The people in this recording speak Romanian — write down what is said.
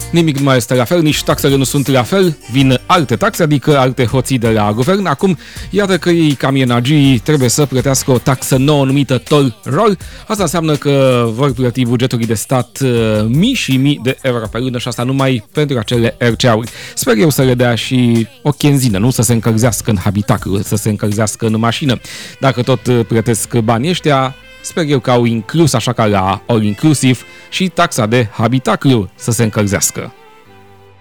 Nimic nu mai este la fel, nici taxele nu sunt la fel, vin alte taxe, adică alte hoții de la guvern. Acum, iată că ei, camionagii, trebuie să plătească o taxă nouă numită toll roll. Asta înseamnă că vor plăti bugetului de stat mii și mii de euro pe lună și asta numai pentru acele RCA-uri. Sper eu să le dea și o chenzină, nu să se încălzească în habitacul, să se încălzească în mașină. Dacă tot plătesc banii ăștia, sper eu că au inclus, așa ca la All Inclusive, și taxa de habitaclu să se încălzească.